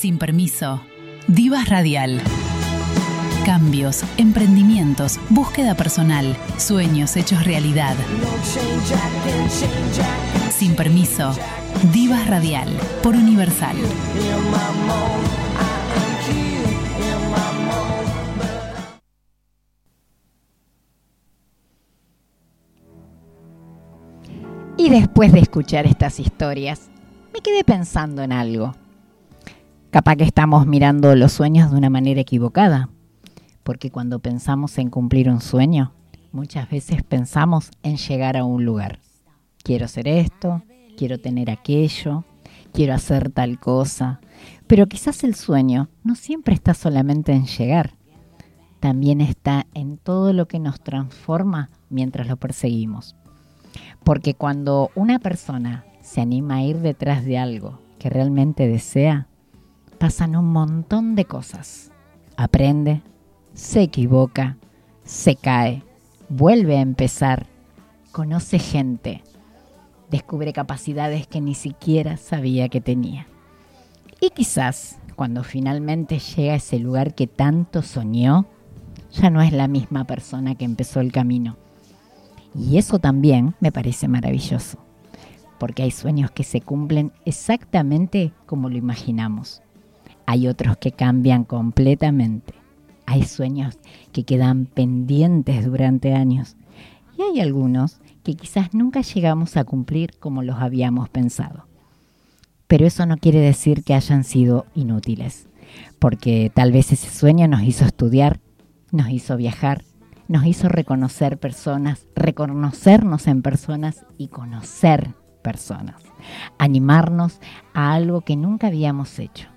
Sin permiso. Divas Radial. Cambios, emprendimientos, búsqueda personal, sueños hechos realidad. Sin permiso. Divas Radial. Por Universal. Y después de escuchar estas historias, me quedé pensando en algo. Capaz que estamos mirando los sueños de una manera equivocada, porque cuando pensamos en cumplir un sueño, muchas veces pensamos en llegar a un lugar. Quiero ser esto, quiero tener aquello, quiero hacer tal cosa, pero quizás el sueño no siempre está solamente en llegar, también está en todo lo que nos transforma mientras lo perseguimos. Porque cuando una persona se anima a ir detrás de algo que realmente desea, pasan un montón de cosas. Aprende, se equivoca, se cae, vuelve a empezar, conoce gente, descubre capacidades que ni siquiera sabía que tenía. Y quizás cuando finalmente llega a ese lugar que tanto soñó, ya no es la misma persona que empezó el camino. Y eso también me parece maravilloso, porque hay sueños que se cumplen exactamente como lo imaginamos. Hay otros que cambian completamente. Hay sueños que quedan pendientes durante años. Y hay algunos que quizás nunca llegamos a cumplir como los habíamos pensado. Pero eso no quiere decir que hayan sido inútiles, porque tal vez ese sueño nos hizo estudiar, nos hizo viajar, nos hizo reconocer personas, reconocernos en personas y conocer personas. Animarnos a algo que nunca habíamos hecho.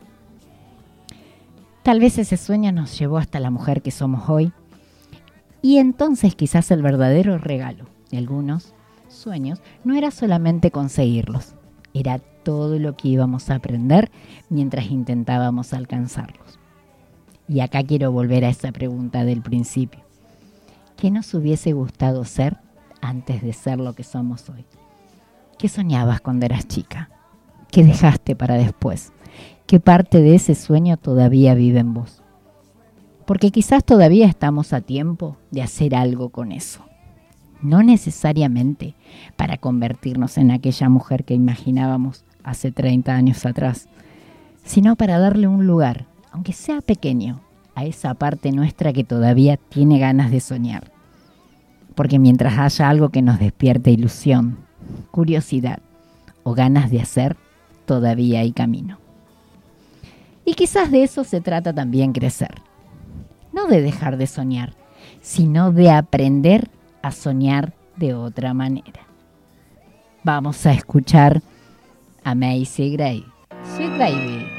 Tal vez ese sueño nos llevó hasta la mujer que somos hoy. Y entonces quizás el verdadero regalo de algunos sueños no era solamente conseguirlos. Era todo lo que íbamos a aprender mientras intentábamos alcanzarlos. Y acá quiero volver a esa pregunta del principio. ¿Qué nos hubiese gustado ser antes de ser lo que somos hoy? ¿Qué soñabas cuando eras chica? ¿Qué dejaste para después? ¿Qué parte de ese sueño todavía vive en vos? Porque quizás todavía estamos a tiempo de hacer algo con eso. No necesariamente para convertirnos en aquella mujer que imaginábamos hace 30 años atrás, sino para darle un lugar, aunque sea pequeño, a esa parte nuestra que todavía tiene ganas de soñar. Porque mientras haya algo que nos despierte ilusión, curiosidad o ganas de hacer, todavía hay camino. Y quizás de eso se trata también crecer. No de dejar de soñar, sino de aprender a soñar de otra manera. Vamos a escuchar a Macy Gray. Sweet Baby.